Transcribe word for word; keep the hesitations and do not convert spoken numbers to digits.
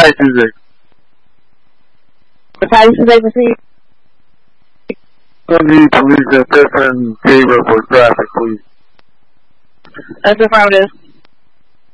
taxis are... The taxis agency? Some need police in Fifth and favor for traffic, please. That's affirmative.